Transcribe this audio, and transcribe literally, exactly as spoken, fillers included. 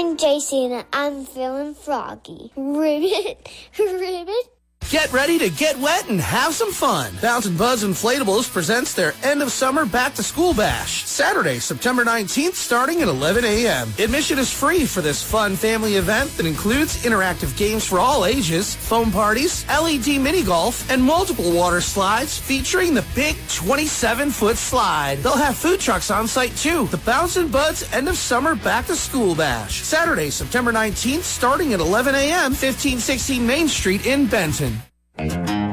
I'm J C and I'm feeling froggy. Ribbit, ribbit. Get ready to get wet and have some fun. Bouncin' Buzz Inflatables presents their end of summer back to school bash. Saturday, September nineteenth, starting at eleven a.m. Admission is free for this fun family event that includes interactive games for all ages, foam parties, L E D mini golf, and multiple water slides featuring the big twenty-seven foot slide. They'll have food trucks on site too. The Bouncin' Buzz end of summer back to school bash. Saturday, September nineteenth, starting at eleven a.m., fifteen sixteen Main Street in Benton.